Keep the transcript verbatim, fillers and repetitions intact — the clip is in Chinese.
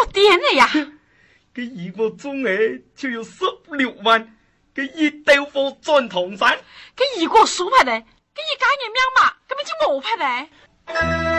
我点了呀！ 佢二個鐘誒就要十六萬，佢一豆腐轉銅山， 佢二個數拍的，佢一家人命嘛，根本就冇拍的。